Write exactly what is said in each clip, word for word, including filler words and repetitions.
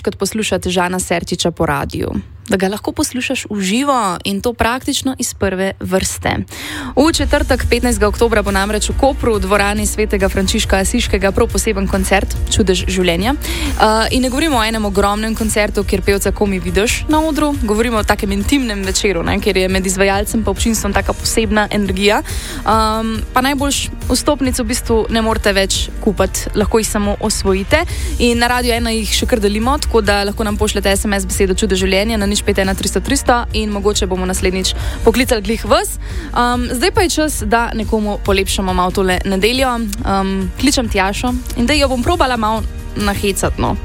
kot poslušati Žana Sertiča po radiju. Da ga lahko poslušaš v živo in to praktično iz prve vrste. V četrtek, petnajstega oktobra, bo namreč v Kopru v dvorani svetega Frančiška Asiškega prav poseben koncert Čudež življenja. Uh, in ne govorimo o enem ogromnem koncertu, kjer pevca komi vidiš na odru, govorimo o takem intimnem večeru, ne, kjer je med izvajalcem pa občinstvom taka posebna energija. Um, pa najboljš vstopnic v bistvu ne morete več kupiti, lahko jih samo osvojite. In na Radio ena jih še kar delimo, tako da lahko nam pošljete es em es besedo Čudež življenja na pet ena tristo tristo in mogoče bomo naslednjič poklicali glih vas. Um, zdaj pa je čas, da nekomu polepšamo malo tole nedeljo. Um, kličem Tjašo in da jo bom probala malo nahecati, no.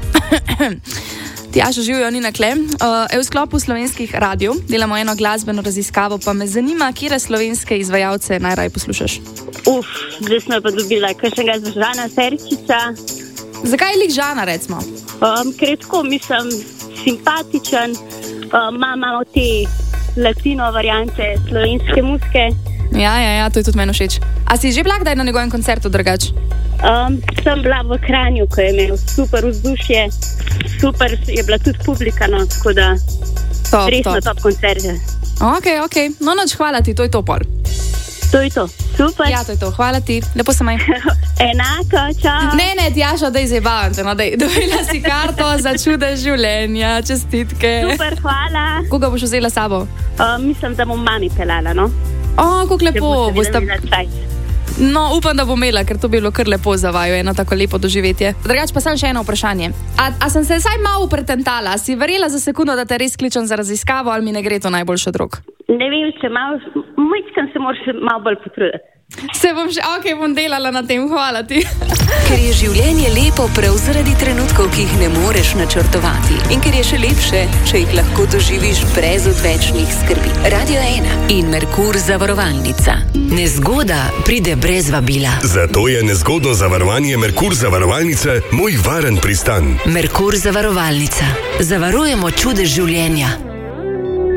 Tjaša, živijo Nina Kle. Uh, v sklopu slovenskih radijev delamo eno glasbeno raziskavo, pa me zanima, kire slovenske izvajalce najraje poslušaš? Uf, zdaj smo pa dobila kakšnega Žana Sertiča. Zakaj lik Žana, recimo? Um, ker je tako, mislim, simpatičen. Imamo uh, te latino variante slovenske muzike. Ja, ja, ja, to je tudi meni všeč. A si že bila kdaj na njegovem koncertu drugač? Um, sem bila v Kranju, ko je imel super vzdušje, super je bila tudi publika, no, tako da top, resno top, top koncert. Ok, ok, no noč, hvala ti, to je to pol. To je to, super. Ja, to je to, hvala ti, lepo se maj. Enako, čau. Ne, ne, Tjaša, daj zabavam te, no, daj, dobila si karto za Čudež življenja, čestitke. Super, hvala. Koga boš vzela s sabo? Uh, mislim, da bom mami pelala, no. O, kako lepo. Boste... No, upam, da bom imela, ker to bi bilo kar lepo za vaju, eno tako lepo doživetje. Drugač pa sem še eno vprašanje. A, a sem se saj malo pretentala? Si verjela za sekundo, da te res kličem za raziskavo, ali mi ne gre to najboljše drug? Ne vem, če malo, mojčkam se moraš malo bolj potruditi. Se bom še, ok, bom delala na tem, hvala ti. Ker je življenje lepo prav zaradi trenutkov, ki jih ne moreš načrtovati. In ker je še lepše, če jih lahko doživiš brez odvečnih skrbi. Radio ena in Merkur zavarovalnica. Nezgoda pride brez vabila. Zato je nezgodno zavarovanje Merkur zavarovalnice moj varen pristan. Merkur zavarovalnica. Zavarujemo čudež življenja.